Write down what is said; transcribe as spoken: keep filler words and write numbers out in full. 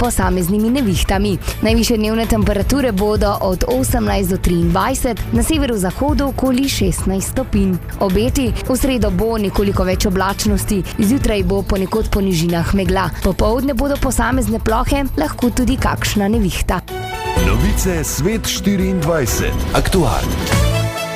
posameznimi nevihtami. Najvišje dnevne temperature bodo od osemnajst do triindvajset, na severozahodu okoli šestnajst stopinj. Obeti: v sredo bo nekoliko več oblačnosti, zjutraj bo ponekod po nižinah megla. Popoldne bodo posamezne plohe, lahko tudi kakšna nevihta. Novice Svet štiriindvajset. Aktualno.